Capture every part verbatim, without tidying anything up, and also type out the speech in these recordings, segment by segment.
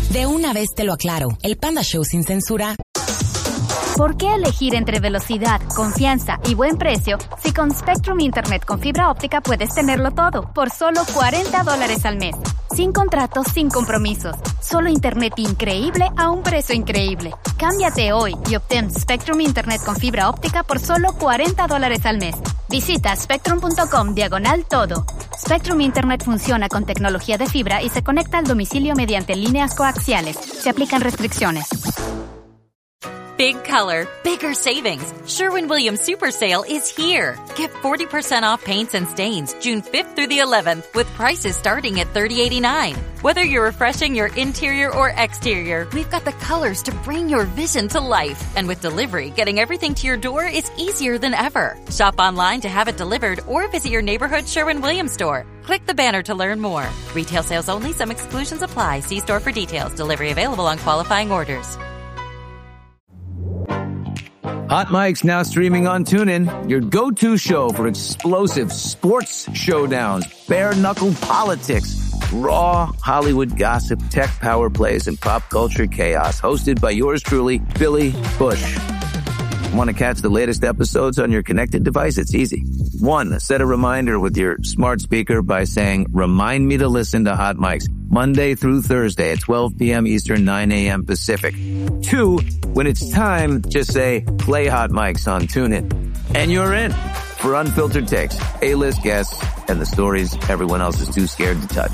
De una vez te lo aclaro, el Panda Show sin censura. ¿Por qué elegir entre velocidad, confianza y buen precio si con Spectrum Internet con fibra óptica puedes tenerlo todo por solo cuarenta dólares al mes? Sin contratos, sin compromisos. Solo internet increíble a un precio increíble. Cámbiate hoy y obtén Spectrum Internet con fibra óptica por solo cuarenta dólares al mes. Visita spectrum.com diagonal todo. Spectrum Internet funciona con tecnología de fibra y se conecta al domicilio mediante líneas coaxiales. Se aplican restricciones. Big color, bigger savings. Sherwin-Williams Super Sale is here. Get forty percent off paints and stains June fifth through the eleventh with prices starting at thirty eighty-nine. Whether you're refreshing your interior or exterior, we've got the colors to bring your vision to life. And with delivery, getting everything to your door is easier than ever. Shop online to have it delivered or visit your neighborhood Sherwin-Williams store. Click the banner to learn more. Retail sales only. Some exclusions apply. See store for details. Delivery available on qualifying orders. Hot Mike's now streaming on TuneIn, your go-to show for explosive sports showdowns, bare-knuckle politics, raw Hollywood gossip, tech power plays, and pop culture chaos. Hosted by yours truly, Billy Bush. Want to catch the latest episodes on your connected device? It's easy. One, set a reminder with your smart speaker by saying, remind me to listen to Hot Mike's Monday through Thursday at twelve p.m. Eastern, nine a.m. Pacific. Two, when it's time, just say, play Hot Mike's on TuneIn. And you're in for unfiltered takes, A-list guests, and the stories everyone else is too scared to touch.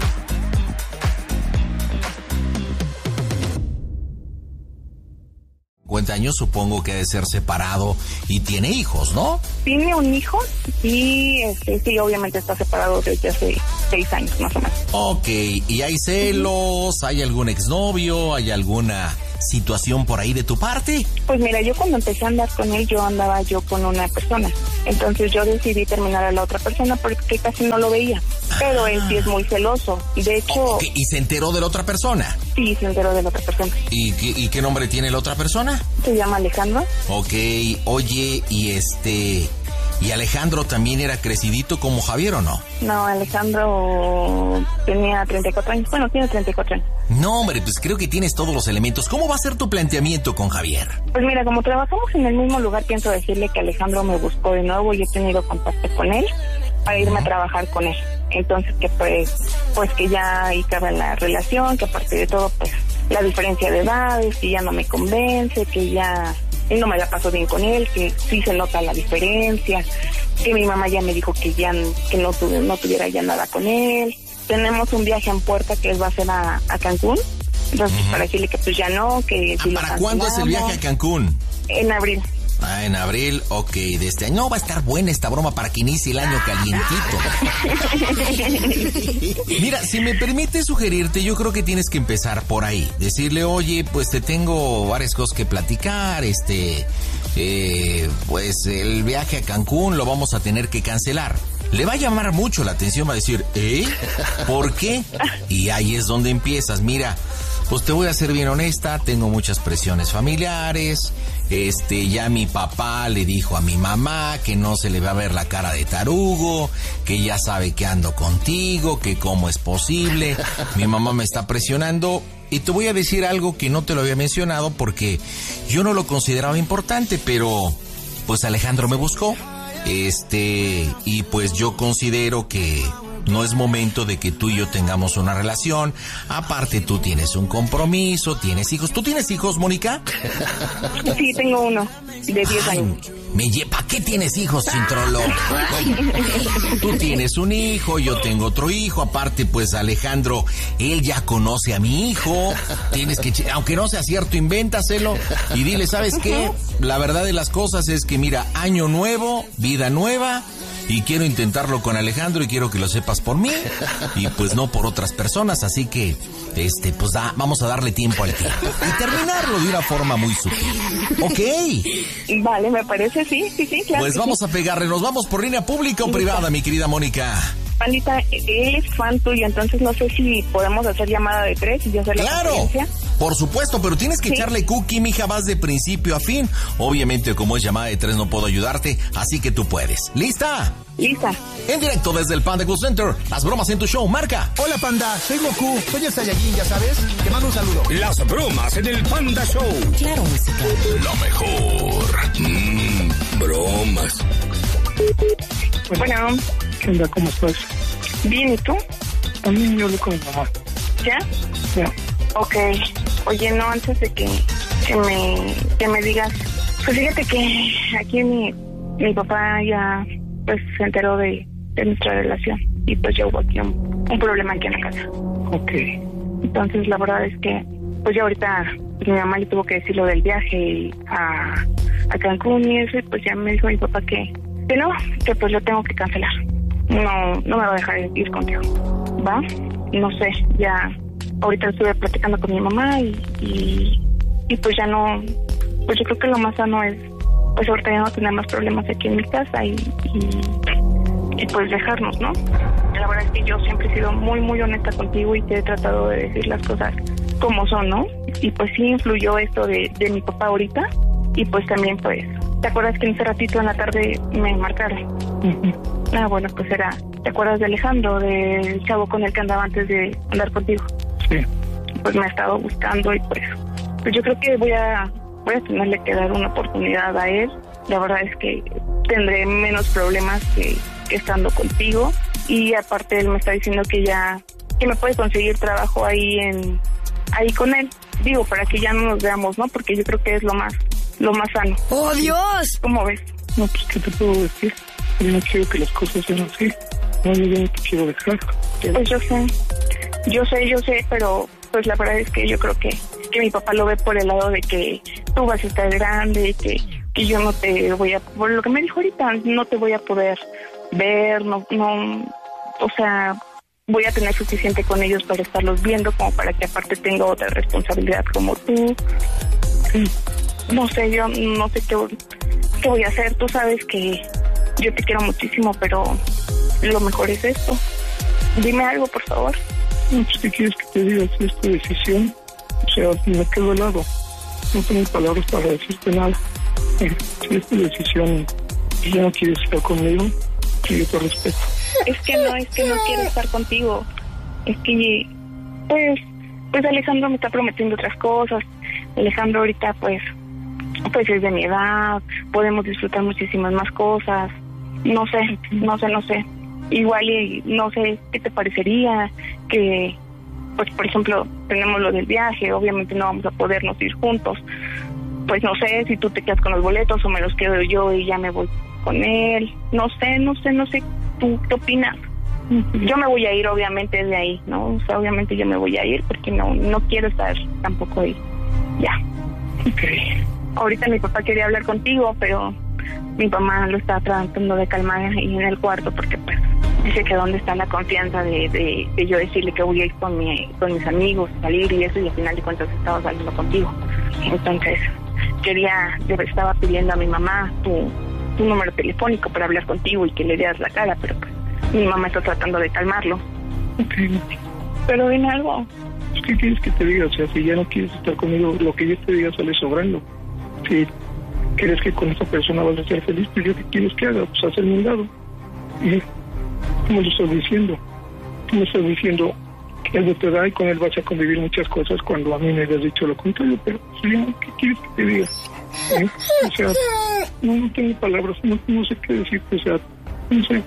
cincuenta años, supongo que debe ser separado y tiene hijos, ¿no? Tiene un hijo y este, sí, obviamente está separado desde hace seis años más o menos. Ok, ¿y hay celos? ¿Hay algún exnovio? ¿Hay alguna situación por ahí de tu parte? Pues mira, yo cuando empecé a andar con él, yo andaba yo con una persona. Entonces yo decidí terminar a la otra persona porque casi no lo veía. Pero ah. él sí es muy celoso. De hecho... Okay. ¿Y se enteró de la otra persona? Sí, se enteró de la otra persona. ¿Y, y, y qué nombre tiene la otra persona? Se llama Alejandro. Ok, oye, y este... ¿Y Alejandro también era crecidito como Javier o no? No, Alejandro tenía treinta y cuatro años. Bueno, tiene treinta y cuatro años. No, hombre, pues creo que tienes todos los elementos. ¿Cómo va a ser tu planteamiento con Javier? Pues mira, como trabajamos en el mismo lugar, pienso decirle que Alejandro me buscó de nuevo y he tenido contacto con él para irme uh-huh. a trabajar con él. Entonces, que pues, pues que ya ahí cabe la relación, que aparte de todo, pues, la diferencia de edades, que ya no me convence, que ya... y no me la paso bien con él, que sí se nota la diferencia, que mi mamá ya me dijo que ya que no, tu, no tuviera ya nada con él. Tenemos un viaje en puerta que él va a hacer a, a Cancún, entonces uh-huh. para decirle que pues ya no, que... Ah, si ¿para cuándo es el viaje a Cancún? En abril. Ah, en abril, ok, de este año. No, va a estar buena esta broma para que inicie el año calientito. Mira, si me permite sugerirte, yo creo que tienes que empezar por ahí. Decirle, oye, pues te tengo varias cosas que platicar, este, eh, pues el viaje a Cancún lo vamos a tener que cancelar. Le va a llamar mucho la atención, va a decir, ¿eh? ¿Por qué? Y ahí es donde empiezas, mira... Pues te voy a ser bien honesta, tengo muchas presiones familiares, este, ya mi papá le dijo a mi mamá que no se le va a ver la cara de tarugo, que ya sabe que ando contigo, que cómo es posible, mi mamá me está presionando, y te voy a decir algo que no te lo había mencionado porque yo no lo consideraba importante, pero pues Alejandro me buscó, este, y pues yo considero que... no es momento de que tú y yo tengamos una relación. Aparte, tú tienes un compromiso, tienes hijos. ¿Tú tienes hijos, Mónica? Sí, tengo uno, de diez años. Me lleva, ¿qué tienes hijos, Cintrolo? Tú tienes un hijo, yo tengo otro hijo. Aparte, pues, Alejandro, él ya conoce a mi hijo. Tienes que, aunque no sea cierto, invéntaselo y dile, ¿sabes qué? La verdad de las cosas es que, mira, año nuevo, vida nueva... y quiero intentarlo con Alejandro y quiero que lo sepas por mí y pues no por otras personas, así que este pues da, vamos a darle tiempo al tiempo y terminarlo de una forma muy sutil. ¿Ok? Vale, me parece, sí, sí, sí, claro. Pues vamos sí. a pegarle, ¿nos vamos por línea pública o privada, mi querida Mónica? Pandita, él es fan tuyo, entonces no sé si podemos hacer llamada de tres y yo hacer la ¡Claro! conferencia. Por supuesto, pero tienes que Sí. echarle cookie, mija, vas de principio a fin. Obviamente, como es llamada de tres, no puedo ayudarte, así que tú puedes. ¿Lista? Lista. En directo desde el Panda Cool Center, las bromas en tu show, marca. Hola, Panda, soy Goku, soy el Saiyajin, ya sabes. Te mando un saludo. Las bromas en el Panda Show. Claro, música. Lo mejor. Mmm, bromas. Bueno, ¿Qué onda? ¿Cómo estás? bien, ¿y tú? También yo hablé con mi mamá. ¿Ya? Ya. Ok. Oye, no, antes de que, que me que me digas, pues fíjate que aquí mi, mi papá ya pues se enteró de, de nuestra relación y pues ya hubo aquí un, un problema aquí en la casa. Ok. Entonces la verdad es que pues ya ahorita pues, mi mamá le tuvo que decir lo del viaje a, a Cancún y eso, y pues ya me dijo mi papá que, que no, que pues lo tengo que cancelar. No, no me va a dejar ir contigo. ¿Va? No sé, ya ahorita estuve platicando con mi mamá y, y, y pues ya no, pues yo creo que lo más sano es pues ahorita ya no tener más problemas aquí en mi casa y, y, y pues dejarnos, ¿no? La verdad es que yo siempre he sido muy, muy honesta contigo y te he tratado de decir las cosas como son, ¿no? Y pues sí influyó esto de, de mi papá ahorita y pues también pues, ¿te acuerdas que en ese ratito en la tarde me marcaron? Uh-huh. Ah, bueno, pues era, ¿te acuerdas de Alejandro, del chavo con el que andaba antes de andar contigo? Sí. Pues me ha estado buscando y pues, pues yo creo que voy a, voy a tenerle que dar una oportunidad a él. La verdad es que tendré menos problemas que, que estando contigo y aparte él me está diciendo que ya, que me puede conseguir trabajo ahí en, ahí con él. Digo, para que ya no nos veamos, ¿no? Porque yo creo que es lo más, lo más sano. ¡Oh, Dios! ¿Cómo ves? No, pues, ¿qué te puedo decir? Yo no quiero que las cosas sean así. No, yo no te quiero dejar. Pues yo sé, yo sé, yo sé, pero pues la verdad es que yo creo que, que mi papá lo ve por el lado de que tú vas a estar grande, que, que yo no te voy a, por lo que me dijo ahorita, no te voy a poder ver, no, no, o sea, voy a tener suficiente con ellos para estarlos viendo, como para que aparte tenga otra responsabilidad como tú. No sé, yo no sé qué, qué voy a hacer, tú sabes que yo te quiero muchísimo, pero lo mejor es esto. Dime algo, por favor. No, pues, ¿qué quieres que te diga? Si es tu decisión, o sea, me quedo helado. No tengo palabras para decirte nada. Eh, si es tu decisión y ya no quieres estar conmigo, yo te respeto. Es que no, es que no quiero estar contigo. Es que, pues, pues Alejandro me está prometiendo otras cosas. Alejandro ahorita, pues, pues es de mi edad, podemos disfrutar muchísimas más cosas. No sé, no sé, no sé. Igual y no sé qué te parecería que, pues, por ejemplo, tenemos lo del viaje, obviamente no vamos a podernos ir juntos. Pues no sé si tú te quedas con los boletos o me los quedo yo y ya me voy con él. No sé, no sé, no sé. ¿Tú qué opinas? Yo me voy a ir, obviamente, de ahí, ¿no? O sea, obviamente yo me voy a ir porque no no quiero estar tampoco ahí. Ya. Ok. Ahorita mi papá quería hablar contigo, pero mi mamá lo está tratando de calmar ahí en el cuarto porque, pues, dice que dónde está la confianza de, de, de yo decirle que voy a ir con, mi, con mis amigos, salir y eso, y al final de cuentas estaba saliendo contigo. Entonces, quería, le estaba pidiendo a mi mamá tu, tu número telefónico para hablar contigo y que le dieras la cara, pero pues mi mamá está tratando de calmarlo. Ok. Pero dime algo. ¿Qué quieres que te diga? O sea, si ya no quieres estar conmigo, lo que yo te diga sale sobrando. Si crees que con esta persona vas a ser feliz, pues yo qué quieres que haga, pues hacerme un lado. ¿Y cómo lo estás diciendo? Tú me estás diciendo que algo te da y con él vas a convivir muchas cosas cuando a mí me habías dicho lo contrario, pero pues, ya, ¿qué quieres que te diga? ¿Eh? O sea, no, no tengo palabras, no, no sé qué decirte, o sea, no sé.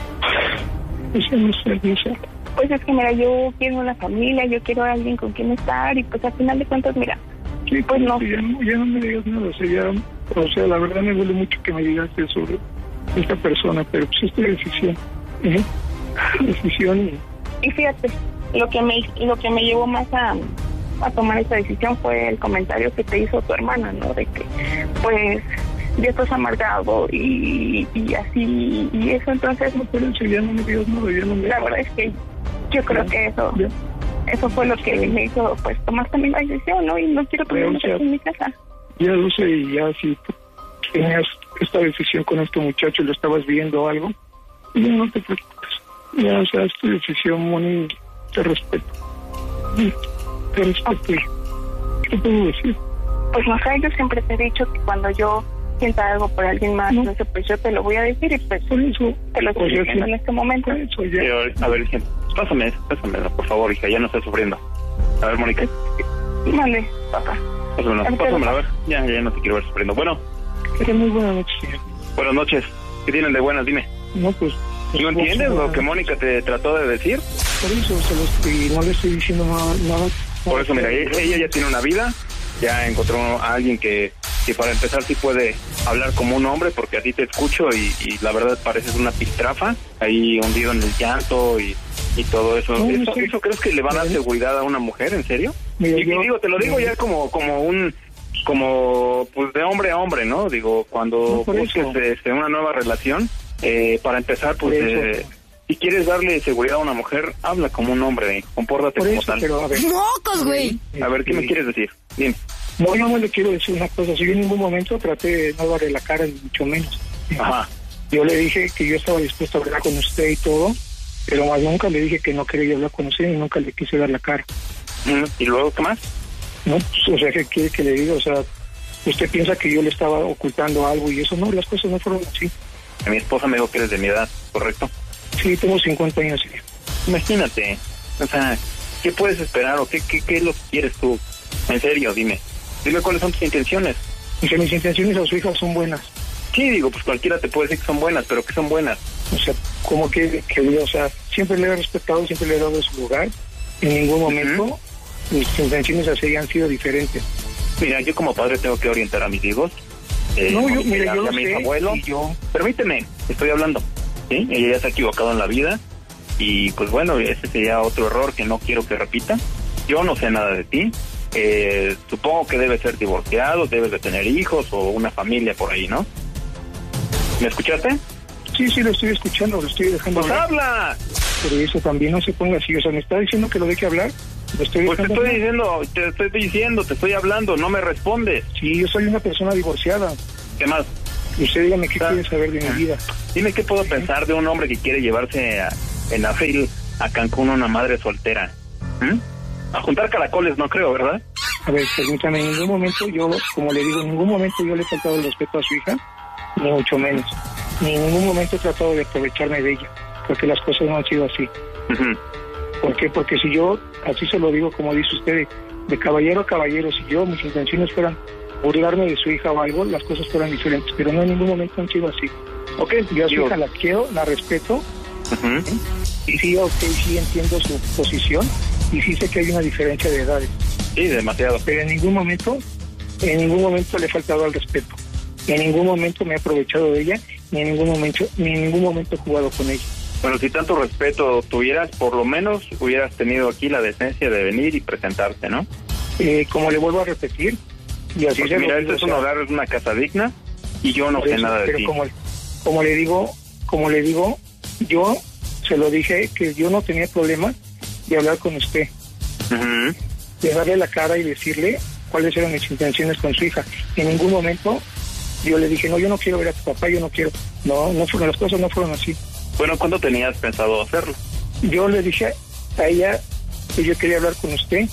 O sea, no sé, no sé. Pues es que, mira, yo quiero una familia, yo quiero a alguien con quien estar y pues al final de cuentas, mira, sí, pues no. Ya, no. ya no me digas nada, o sea, ya, o sea, la verdad me duele mucho que me digas eso sobre esta persona, pero pues es tu decisión, ¿eh? Decisión y... Y fíjate, lo que me lo que me llevó más a, a tomar esa decisión fue el comentario que te hizo tu hermana, ¿no? De que, pues, ya estás amargado y, y así, y eso, entonces... No, pero eso ya no me digas nada, ya no me... La verdad es que yo creo ya, que eso... Ya. Eso fue lo que me hizo, pues, tomar también la decisión, ¿no? Y no quiero problemas aquí en mi casa. Ya lo sé, y ya si tú tenías esta decisión con este muchacho, lo estabas viendo o algo, ya no te preocupes. Ya, o sea, es tu decisión, Moni, te respeto. Te respeto. ¿Qué puedo decir? Pues no sé, yo siempre te he dicho que cuando yo sienta algo por alguien más, no, no sé, pues yo te lo voy a decir y pues por eso te lo estoy pues diciendo sí. en este momento. Eso ya. Sí, a ver, pásame, pásamelo, por favor, hija, ya no estés sufriendo. A ver, Mónica. Vale, papá. Pásamelo, pásamelo, a ver, ya, ya no te quiero ver sufriendo. Bueno. Que muy buenas noches, señor. Buenas noches. ¿Qué tienen de buenas? Dime. No, pues... ¿No entiendes lo que Mónica te trató de decir? Por eso, se lo estoy, no le estoy diciendo nada. nada por eso, mira, ella, ella ya tiene una vida, ya encontró a alguien que, que para empezar sí puede hablar como un hombre, porque a ti te escucho y, y la verdad pareces una piltrafa, ahí hundido en el llanto y, y todo eso. No, ¿Eso, no sé. ¿Eso crees que le va a dar seguridad a una mujer, en serio? Mira, y, yo, y digo, te lo digo mira, ya como, como un... como pues de hombre a hombre, ¿no? Digo, cuando no, busques este, una nueva relación, eh, para empezar, pues, eh, si quieres darle seguridad a una mujer, habla como un hombre, compórtate como eso, tal. Pero, a ver, ¡mocos, güey! A ver, ¿qué me quieres decir? Dime. No, no, no le quiero decir una cosa. Si yo en ningún momento traté de no darle la cara, ni mucho menos. Ajá. Yo le dije que yo estaba dispuesto a hablar con usted y todo, pero más nunca le dije que no quería hablar con usted y nunca le quise dar la cara. ¿Y luego qué más? No, pues, o sea, ¿qué quiere que le diga? O sea, usted piensa que yo le estaba ocultando algo y eso no, las cosas no fueron así. A mi esposa me dijo que eres de mi edad, ¿correcto? Sí, tengo cincuenta años. Sí. Imagínate, o sea, ¿qué puedes esperar o qué, qué, qué es lo que quieres tú? En serio, dime. Dime cuáles son tus intenciones. Y que mis intenciones a su hija son buenas. Sí, digo, pues cualquiera te puede decir que son buenas, pero ¿qué son buenas? O sea, como que, que o sea, siempre le he respetado, siempre le he dado su lugar. En ningún momento uh-huh. mis intenciones así han sido diferentes. Mira, yo como padre tengo que orientar a mis hijos. Eh, no, yo, mira, yo a mi sé, abuelo. Yo... Permíteme, estoy hablando. ¿Sí? Ella ya se ha equivocado en la vida. Y pues bueno, ese sería otro error que no quiero que repita. Yo no sé nada de ti. Eh, supongo que debes ser divorciado, debes de tener hijos o una familia por ahí, ¿no? ¿Me escuchaste? Sí, sí, lo estoy escuchando, lo estoy dejando pues hablar. ¡Habla! Pero eso también no se ponga así, o sea, me está diciendo que lo deje hablar. Lo estoy pues te estoy hablar. diciendo, te estoy diciendo, te estoy hablando, no me respondes. Sí, yo soy una persona divorciada. ¿Qué más? Y usted dígame qué quiere saber de mi vida. Dime qué puedo ¿Sí? pensar de un hombre que quiere llevarse a, en abril a Cancún una madre soltera. ¿Mm? A juntar caracoles no creo, ¿verdad? A ver, permítame, en ningún momento yo, como le digo, en ningún momento yo le he faltado el respeto a su hija, ni mucho menos. Ni en ningún momento he tratado de aprovecharme de ella, porque las cosas no han sido así. Uh-huh. ¿Por qué? Porque si yo, así se lo digo, como dice usted, de, de caballero a caballero, si yo, mis intenciones fueran burlarme de su hija o algo, las cosas fueran diferentes, pero no en ningún momento han sido así. Ok, yo a su hija la quiero, la respeto, uh-huh. ¿eh? Y sí, ok, sí entiendo su posición, y sí sé que hay una diferencia de edades. Sí, demasiado. Pero en ningún momento, en ningún momento le he faltado al respeto. En ningún momento me he aprovechado de ella, ni en ningún momento, ni en ningún momento he jugado con ella. Bueno, si tanto respeto tuvieras, por lo menos hubieras tenido aquí la decencia de venir y presentarte, ¿no? Eh, como le vuelvo a repetir, y así Porque se mira, lo esto es un hogar, es una casa digna, y yo no sé eso, nada de pero ti. Como, como le digo, como le digo, yo se lo dije que yo no tenía problema de hablar con usted. Uh-huh. De darle la cara y decirle cuáles eran mis intenciones con su hija. En ningún momento yo le dije, no, yo no quiero ver a tu papá, yo no quiero. No, no fueron, las cosas no fueron así. Bueno, ¿cuándo tenías pensado hacerlo? Yo le dije a ella que yo quería hablar con usted.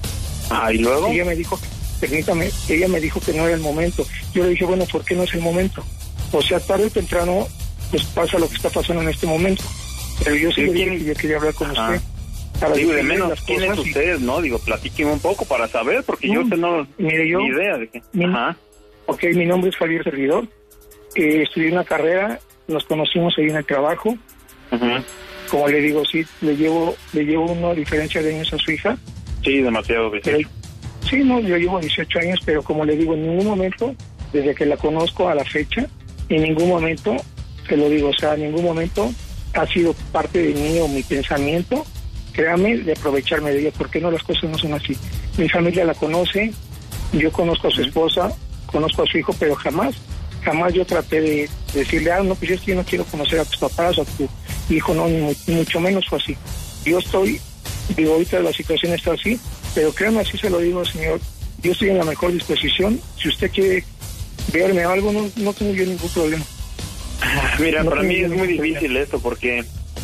Ah, ¿y luego? Ella me dijo, permítame, ella me dijo que no era el momento. Yo le dije, bueno, ¿por qué no es el momento? O sea, tarde o temprano, pues pasa lo que está pasando en este momento. Pero yo sí le dije que yo quería hablar con ah. usted. Para Digo, de menos, ¿quiénes ustedes, y... no? Digo, platíquenme un poco para saber, porque no, yo no mire, yo, ni idea de qué. Mi, Ajá. Ok, mi nombre es Javier Servidor. Eh, estudié una carrera, nos conocimos ahí en el trabajo. Uh-huh. Como le digo, sí, le llevo le llevo una diferencia de años a su hija. Sí, demasiado. Pero, sí, no, yo llevo dieciocho años, pero como le digo, en ningún momento, desde que la conozco a la fecha, en ningún momento, te lo digo, o sea, en ningún momento ha sido parte de mí o mi pensamiento, créame, de aprovecharme de ella, porque no, las cosas no son así. Mi familia la conoce, yo conozco a su esposa, conozco a su hijo, pero jamás, jamás yo traté de decirle, ah, no, pues yo, es que yo no quiero conocer a tus papás o a tu hijo, no, ni, ni mucho menos fue así. Yo estoy, digo, ahorita la situación está así, pero créame, así se lo digo, señor, yo estoy en la mejor disposición. Si usted quiere verme algo, no, no tengo yo ningún problema. Mira, no para mí es muy difícil problema. esto, porque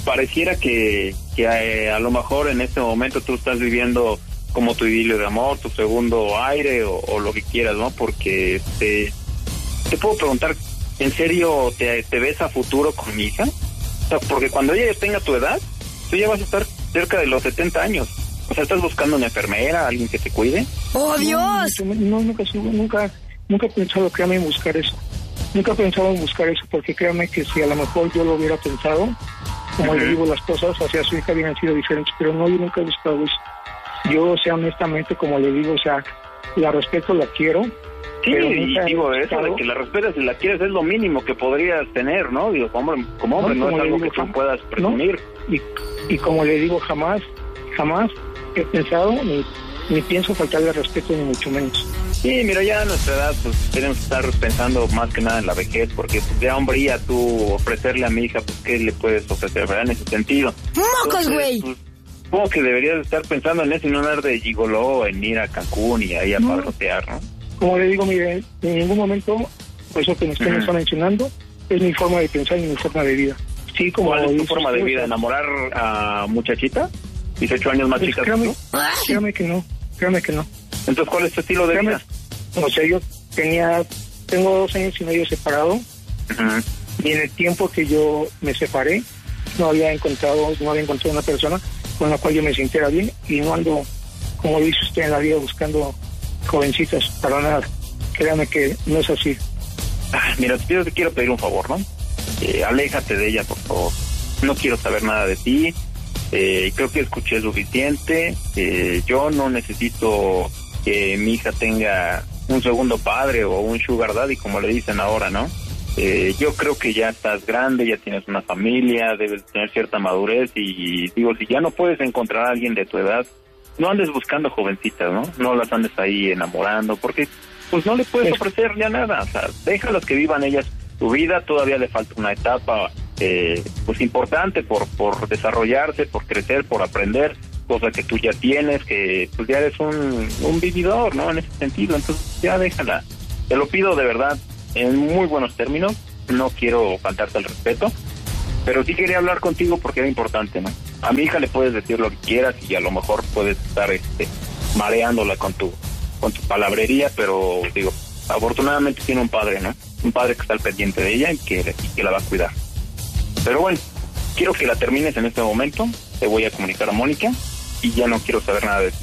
pareciera que, que eh, a lo mejor en este momento tú estás viviendo como tu idilio de amor, tu segundo aire o, o lo que quieras, ¿no? Porque este, te puedo preguntar, ¿en serio te, te ves a futuro con mi hija? O sea, porque cuando ella tenga tu edad, tú ya vas a estar cerca de los setenta años. O sea, ¿estás buscando una enfermera, alguien que te cuide? ¡Oh, Dios! No, no, nunca, nunca, nunca he pensado, créame, en buscar eso. Nunca he pensado en buscar eso, porque créame que si a lo mejor yo lo hubiera pensado, como uh-huh. le digo las cosas, hacia su hija hubieran sido diferentes, pero no, yo nunca he buscado eso. Yo, o sea, honestamente, como le digo, o sea, la respeto, la quiero. Sí, y digo, eso de que la respetas y la quieres es lo mínimo que podrías tener, ¿no? Digo, hombre, como hombre no, no es algo digo, que tú puedas presumir. No, y, y como le digo, jamás, jamás he pensado ni, ni pienso faltarle al respeto, ni mucho menos. Sí, mira, ya a nuestra edad pues tenemos que estar pensando más que nada en la vejez, porque pues, de hombría tú ofrecerle a mi hija, pues ¿qué le puedes ofrecer, verdad? En ese sentido. ¡Mocos, güey! Pues, supongo que deberías estar pensando en eso y no andar de gigoló, en ir a Cancún y ahí a no. padrotear, ¿no? Como le digo, mire, en ningún momento, eso que usted uh-huh. me está mencionando, es mi forma de pensar y mi forma de vida. Sí, como ¿cuál es tu forma usted, de vida? ¿Enamorar a muchachita? dieciocho años más pues chicas créame, que tú. Créame que no, créame que no. Entonces, ¿cuál es tu estilo de créame, vida? O sea, yo tenía, tengo dos años y medio separado, uh-huh. y en el tiempo que yo me separé, no había encontrado, no había encontrado una persona con la cual yo me sintiera bien, y no ando, como dice usted en la vida, buscando jovencitas, para nada. Créame que no es así. Ah, mira, yo te quiero pedir un favor, ¿no? Eh, aléjate de ella, por favor. No quiero saber nada de ti. Eh, creo que escuché suficiente. Eh, yo no necesito que mi hija tenga un segundo padre o un sugar daddy, como le dicen ahora, ¿no? Eh, yo creo que ya estás grande, ya tienes una familia, debes tener cierta madurez y digo, si ya no puedes encontrar a alguien de tu edad, no andes buscando jovencitas, ¿no? No las andes ahí enamorando, porque pues no le puedes ofrecer ya nada. O sea, déjalas que vivan ellas su vida, todavía le falta una etapa eh, pues importante por por desarrollarse, por crecer, por aprender, cosa que tú ya tienes, que pues ya eres un, un vividor, ¿no? En ese sentido, entonces ya déjala. Te lo pido de verdad, en muy buenos términos, no quiero faltarte el respeto, pero sí quería hablar contigo porque era importante, ¿no? A mi hija le puedes decir lo que quieras y a lo mejor puedes estar este, mareándola con tu con tu palabrería, pero digo, afortunadamente tiene un padre, ¿no? Un padre que está al pendiente de ella y que, y que la va a cuidar. Pero bueno, quiero que la termines en este momento, te voy a comunicar a Mónica y ya no quiero saber nada de ti.